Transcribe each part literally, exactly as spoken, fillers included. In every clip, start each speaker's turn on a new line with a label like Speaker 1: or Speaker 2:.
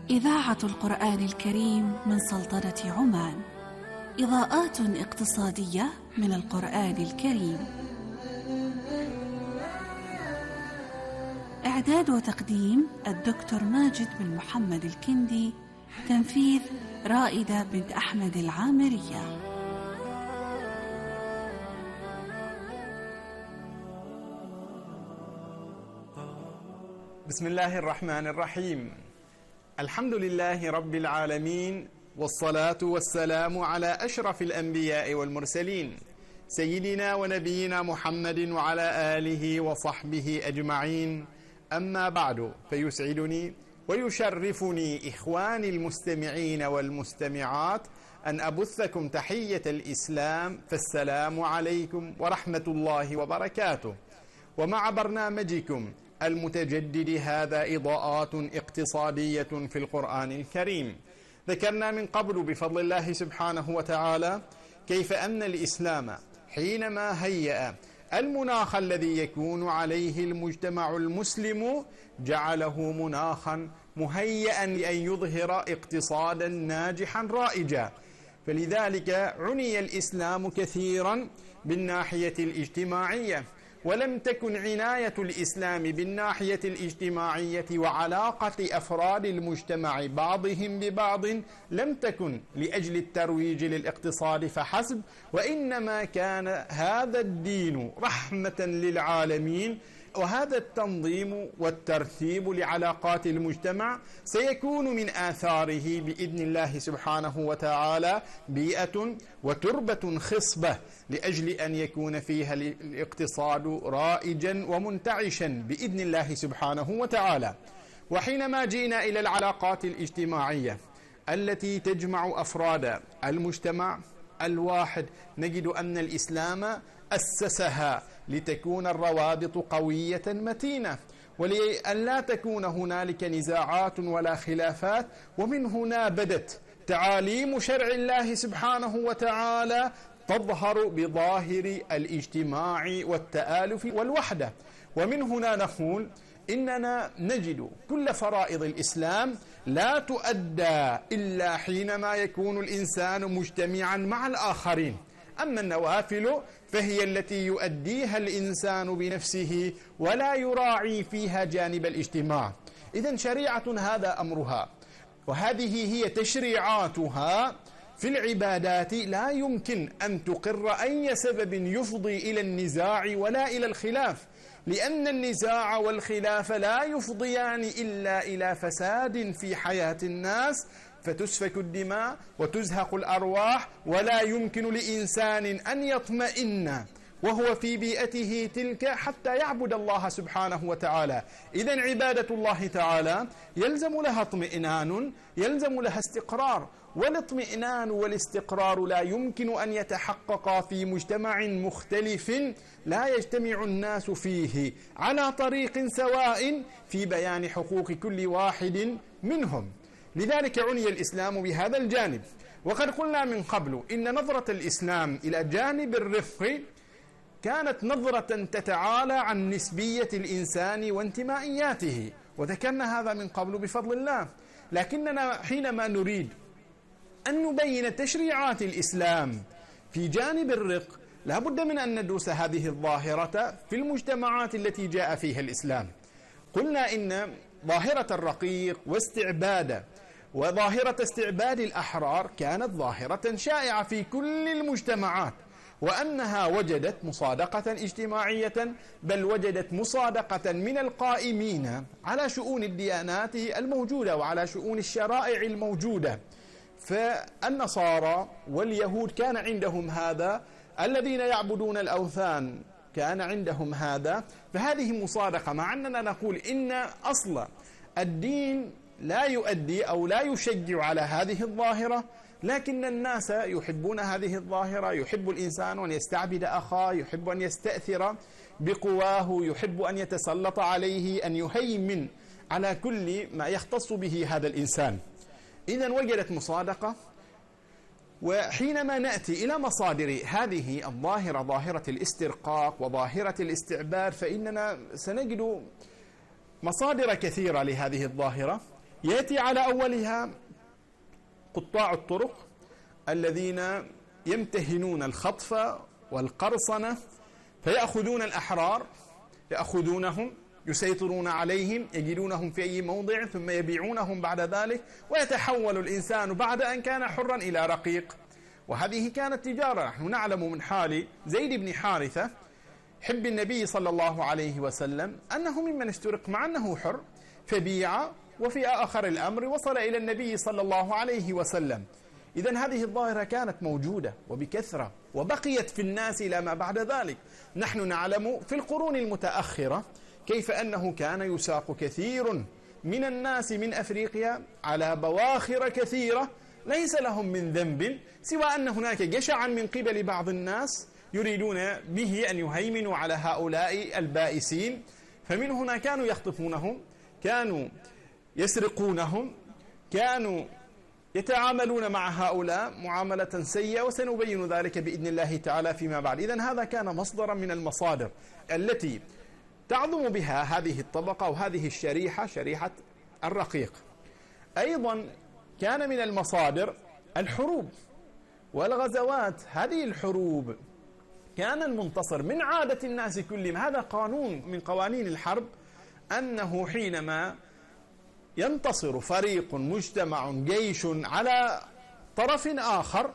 Speaker 1: إذاعة القرآن الكريم من سلطنة عمان. إضاءات اقتصادية من القرآن الكريم. إعداد وتقديم الدكتور ماجد بن محمد الكندي. تنفيذ رائدة بنت أحمد العامرية.
Speaker 2: بسم الله الرحمن الرحيم. الحمد لله رب العالمين، والصلاة والسلام على أشرف الأنبياء والمرسلين سيدنا ونبينا محمد وعلى آله وصحبه أجمعين. أما بعد، فيسعدني ويشرفني إخواني المستمعين والمستمعات أن أبثكم تحية الإسلام، فالسلام عليكم ورحمة الله وبركاته. ومع برنامجكم المتجدد هذا إضاءات اقتصادية في القرآن الكريم. ذكرنا من قبل بفضل الله سبحانه وتعالى كيف أن الإسلام حينما هيأ المناخ الذي يكون عليه المجتمع المسلم جعله مناخا مهيئا لأن يظهر اقتصادا ناجحا رائجا. فلذلك عني الإسلام كثيرا بالناحية الاجتماعية، ولم تكن عناية الإسلام بالناحية الاجتماعية وعلاقة أفراد المجتمع بعضهم ببعض لم تكن لأجل الترويج للاقتصاد فحسب، وإنما كان هذا الدين رحمة للعالمين، وهذا التنظيم والترتيب لعلاقات المجتمع سيكون من آثاره بإذن الله سبحانه وتعالى بيئة وتربة خصبة لأجل أن يكون فيها الاقتصاد رائجا ومنتعشا بإذن الله سبحانه وتعالى. وحينما جئنا إلى العلاقات الاجتماعية التي تجمع أفراد المجتمع الواحد، نجد أن الإسلام أسسها لتكون الروابط قوية متينة، ولأن لا تكون هنالك نزاعات ولا خلافات. ومن هنا بدت تعاليم شرع الله سبحانه وتعالى تظهر بظاهر الاجتماع والتآلف والوحدة. ومن هنا نقول إننا نجد كل فرائض الإسلام لا تؤدى إلا حينما يكون الإنسان مجتمعا مع الآخرين. أما النوافل فهي التي يؤديها الإنسان بنفسه ولا يراعي فيها جانب الاجتماع. إذن شريعة هذا أمرها، وهذه هي تشريعاتها في العبادات لا يمكن أن تقر أي سبب يفضي إلى النزاع ولا إلى الخلاف، لأن النزاع والخلاف لا يفضيان إلا إلى فساد في حياة الناس، فتسفك الدماء وتزهق الأرواح، ولا يمكن لإنسان أن يطمئن وهو في بيئته تلك حتى يعبد الله سبحانه وتعالى. إذن عبادة الله تعالى يلزم لها اطمئنان، يلزم لها استقرار، والاطمئنان والاستقرار لا يمكن أن يتحققا في مجتمع مختلف لا يجتمع الناس فيه على طريق سواء في بيان حقوق كل واحد منهم. لذلك عني الإسلام بهذا الجانب. وقد قلنا من قبل إن نظرة الإسلام إلى جانب الرفق كانت نظرة تتعالى عن نسبية الإنسان وانتمائياته، وذكرنا هذا من قبل بفضل الله. لكننا حينما نريد أن نبين تشريعات الإسلام في جانب الرق لا بد من أن ندرس هذه الظاهرة في المجتمعات التي جاء فيها الإسلام. قلنا إن ظاهرة الرقيق واستعباد وظاهرة استعباد الأحرار كانت ظاهرة شائعة في كل المجتمعات، وأنها وجدت مصادقة اجتماعية، بل وجدت مصادقة من القائمين على شؤون الديانات الموجودة وعلى شؤون الشرائع الموجودة. فالنصارى واليهود كان عندهم هذا، الذين يعبدون الأوثان كان عندهم هذا. فهذه مصادقة، مع أننا نقول إن أصل الدين لا يؤدي أو لا يشجع على هذه الظاهرة، لكن الناس يحبون هذه الظاهرة. يحب الإنسان أن يستعبد أخاه، يحب أن يستأثر بقواه، يحب أن يتسلط عليه، أن يهيمن على كل ما يختص به هذا الإنسان. إذن وجدت مصادقة. وحينما نأتي إلى مصادر هذه الظاهرة، ظاهرة الاسترقاق وظاهرة الاستعباد، فإننا سنجد مصادر كثيرة لهذه الظاهرة. يأتي على أولها قطاع الطرق الذين يمتهنون الخطف والقرصنة، فيأخذون الأحرار، يأخذونهم يسيطرون عليهم، يجدونهم في أي موضع ثم يبيعونهم بعد ذلك، ويتحول الإنسان بعد أن كان حرا إلى رقيق. وهذه كانت تجارة. نحن نعلم من حال زيد بن حارثة حب النبي صلى الله عليه وسلم أنه ممن استرق مع أنه حر، فبيع، وفي آخر الأمر وصل إلى النبي صلى الله عليه وسلم. إذن هذه الظاهرة كانت موجودة وبكثرة وبقيت في الناس إلى ما بعد ذلك. نحن نعلم في القرون المتأخرة كيف أنه كان يساق كثير من الناس من أفريقيا على بواخر كثيرة ليس لهم من ذنب سوى أن هناك جشعا من قبل بعض الناس يريدون به أن يهيمنوا على هؤلاء البائسين، فمن هنا كانوا يخطفونهم، كانوا يسرقونهم، كانوا يتعاملون مع هؤلاء معاملة سيئة، وسنبين ذلك بإذن الله تعالى فيما بعد. إذن هذا كان مصدرا من المصادر التي تعظم بها هذه الطبقة وهذه الشريحة، شريحة الرقيق. أيضا كان من المصادر الحروب والغزوات. هذه الحروب كان المنتصر من عادة الناس كلهم، هذا قانون من قوانين الحرب، أنه حينما ينتصر فريق، مجتمع، جيش على طرف آخر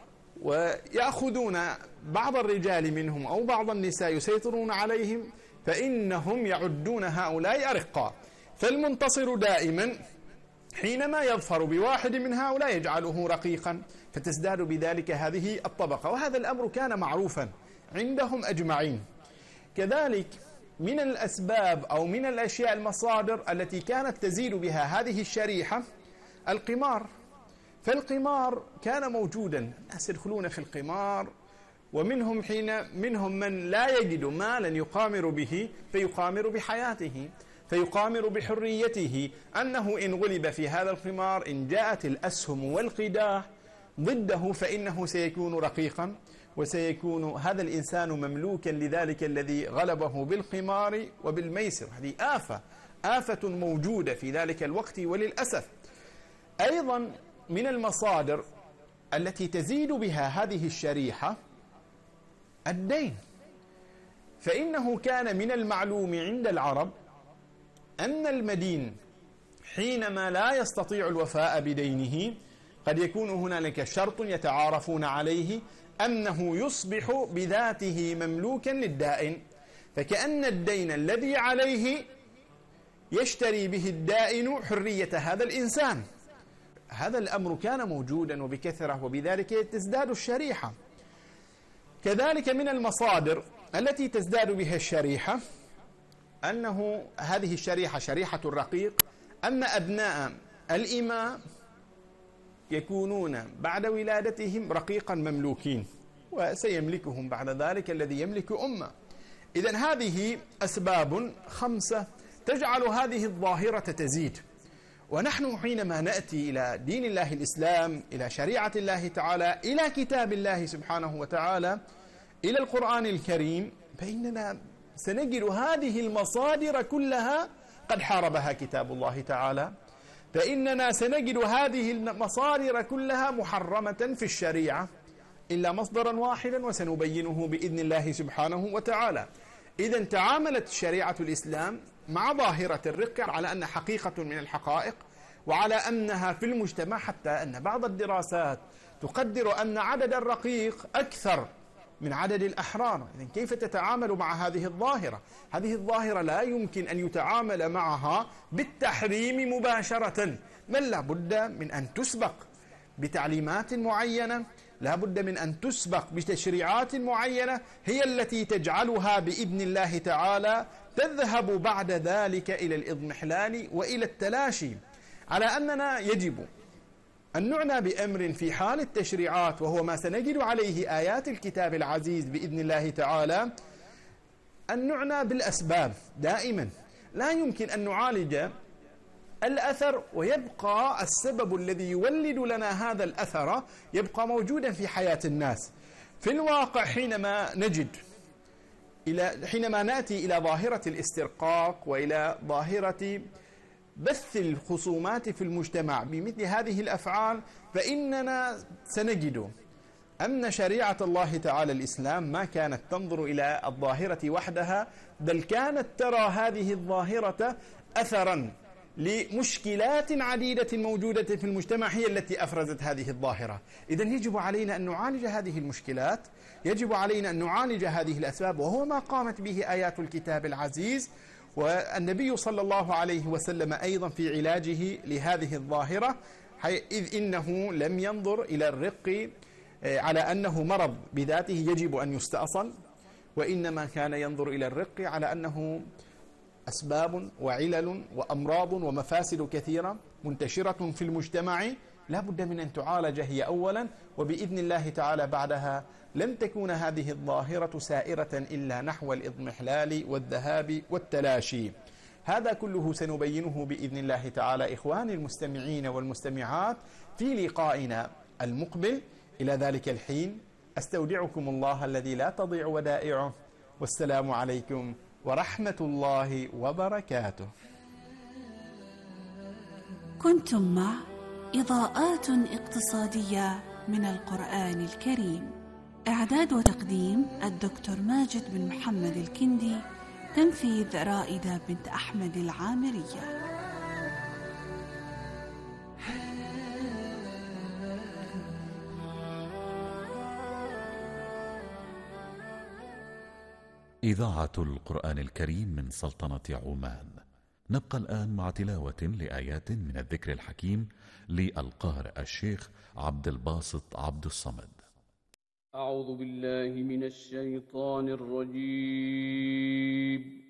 Speaker 2: ويأخذون بعض الرجال منهم أو بعض النساء يسيطرون عليهم، فإنهم يعدون هؤلاء أرقاء. فالمنتصر دائما حينما يظفر بواحد من هؤلاء يجعله رقيقا، فتزداد بذلك هذه الطبقة، وهذا الأمر كان معروفا عندهم أجمعين. كذلك من الأسباب أو من الأشياء المصادر التي كانت تزيد بها هذه الشريحة القمار. فالقمار كان موجودا، الناس يدخلون في القمار، ومنهم حين منهم من لا يجد مالا يقامر به فيقامر بحياته، فيقامر بحريته، أنه إن غلب في هذا القمار، إن جاءت الأسهم والقداح ضده، فإنه سيكون رقيقا، وسيكون هذا الإنسان مملوكا لذلك الذي غلبه بالقمار وبالميسر. هذه آفة آفة موجودة في ذلك الوقت وللأسف. أيضا من المصادر التي تزيد بها هذه الشريحة الدين. فإنه كان من المعلوم عند العرب أن المدين حينما لا يستطيع الوفاء بدينه، قد يكون هنالك شرط يتعارفون عليه أنه يصبح بذاته مملوكا للدائن، فكأن الدين الذي عليه يشتري به الدائن حرية هذا الإنسان. هذا الأمر كان موجودا وبكثرة، وبذلك تزداد الشريحة. كذلك من المصادر التي تزداد بها الشريحة أنه هذه الشريحة شريحة الرقيق، أن أبناء الإماء يكونون بعد ولادتهم رقيقا مملوكين، وسيملكهم بعد ذلك الذي يملك أمة. إذن هذه أسباب خمسة تجعل هذه الظاهرة تزيد. ونحن حينما نأتي إلى دين الله الإسلام، إلى شريعة الله تعالى، إلى كتاب الله سبحانه وتعالى، إلى القرآن الكريم، فإننا سنجد هذه المصادر كلها قد حاربها كتاب الله تعالى، فإننا سنجد هذه المصادر كلها محرمة في الشريعة إلا مصدرا واحدا، وسنبينه بإذن الله سبحانه وتعالى. إذن تعاملت شريعة الإسلام مع ظاهرة الرق على أن حقيقة من الحقائق، وعلى أنها في المجتمع، حتى أن بعض الدراسات تقدر أن عدد الرقيق أكثر من عدد الأحرار. إذن كيف تتعامل مع هذه الظاهرة؟ هذه الظاهرة لا يمكن أن يتعامل معها بالتحريم مباشرة، بل لا بد من أن تسبق بتعليمات معينة، لا بد من أن تسبق بتشريعات معينة، هي التي تجعلها بإذن الله تعالى تذهب بعد ذلك إلى الإضمحلال وإلى التلاشي. على أننا يجب أن نعنى بأمر في حال التشريعات، وهو ما سنجد عليه آيات الكتاب العزيز بإذن الله تعالى، أن نعنى بالأسباب دائما. لا يمكن أن نعالج الأثر ويبقى السبب الذي يولد لنا هذا الأثر يبقى موجودا في حياة الناس. في الواقع حينما نجد إلى حينما نأتي إلى ظاهرة الاسترقاق وإلى ظاهرة بث الخصومات في المجتمع بمثل هذه الأفعال، فإننا سنجد أن شريعة الله تعالى الإسلام ما كانت تنظر إلى الظاهرة وحدها، بل كانت ترى هذه الظاهرة أثرا لمشكلات عديدة موجودة في المجتمع هي التي أفرزت هذه الظاهرة. إذن يجب علينا أن نعالج هذه المشكلات، يجب علينا أن نعالج هذه الأسباب، وهو ما قامت به آيات الكتاب العزيز، والنبي صلى الله عليه وسلم أيضا في علاجه لهذه الظاهرة، إذ إنه لم ينظر إلى الرق على أنه مرض بذاته يجب أن يستأصل، وإنما كان ينظر إلى الرق على أنه أسباب وعلل وأمراض ومفاسد كثيرة منتشرة في المجتمع لا بد من أن تعالج هي أولا، وبإذن الله تعالى بعدها لن تكون هذه الظاهرة سائرة إلا نحو الإضمحلال والذهاب والتلاشي. هذا كله سنبينه بإذن الله تعالى إخواني المستمعين والمستمعات في لقائنا المقبل. إلى ذلك الحين أستودعكم الله الذي لا تضيع ودائعه، والسلام عليكم ورحمة الله وبركاته.
Speaker 1: كنتم مع إضاءات اقتصادية من القرآن الكريم، إعداد وتقديم الدكتور ماجد بن محمد الكندي، تنفيذ رائدة بنت أحمد العامرية.
Speaker 3: إذاعة القرآن الكريم من سلطنة عمان. نبقى الآن مع تلاوة لآيات من الذكر الحكيم للقارئ الشيخ عبد الباسط عبد الصمد.
Speaker 4: أعوذ بالله من الشيطان الرجيم.